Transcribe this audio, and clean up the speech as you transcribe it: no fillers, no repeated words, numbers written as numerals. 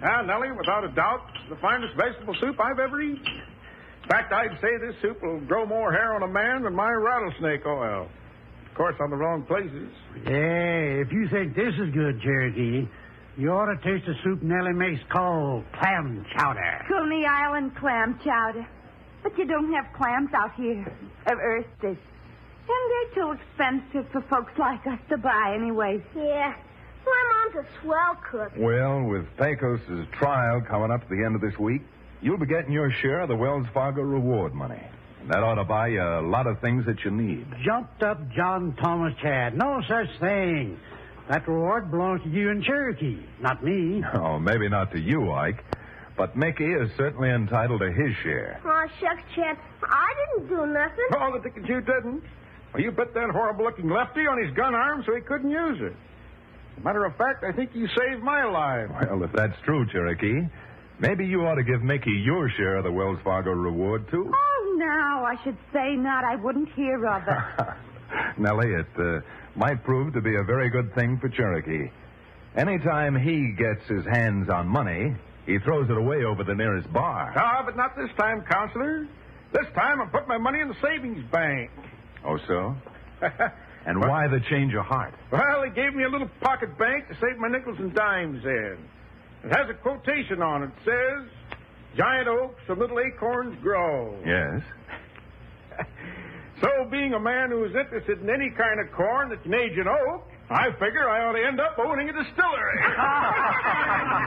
Ah, Nellie, without a doubt, the finest vegetable soup I've ever eaten. In fact, I'd say this soup will grow more hair on a man than my rattlesnake oil. Of course, on the wrong places. Yeah, if you think this is good, Cherokee, you ought to taste the soup Nellie makes called clam chowder. Coney Island clam chowder. But you don't have clams out here. Oysters. And they're too expensive for folks like us to buy anyway. Yeah. My mom's a swell cook. Well, with Pecos' trial coming up at the end of this week, you'll be getting your share of the Wells Fargo reward money. And that ought to buy you a lot of things that you need. Jumped up John Thomas Chad. No such thing. That reward belongs to you and Cherokee, not me. Oh, maybe not to you, Ike. But Mickey is certainly entitled to his share. Oh, shucks, Chad. I didn't do nothing. Oh, the dickens you didn't. Well, you put that horrible-looking lefty on his gun arm so he couldn't use it. As a matter of fact, I think you saved my life. Well, if that's true, Cherokee, maybe you ought to give Mickey your share of the Wells Fargo reward, too. Oh, no, I should say not. I wouldn't hear of it. Nellie, it might prove to be a very good thing for Cherokee. Anytime he gets his hands on money, he throws it away over the nearest bar. Ah, but not this time, Counselor. This time I put my money in the savings bank. Oh, so? And why the change of heart? Well, they gave me a little pocket bank to save my nickels and dimes in. It has a quotation on it. It says, "Giant oaks from little acorns grow." Yes. So, being a man who is interested in any kind of corn that can age an oak, I figure I ought to end up owning a distillery.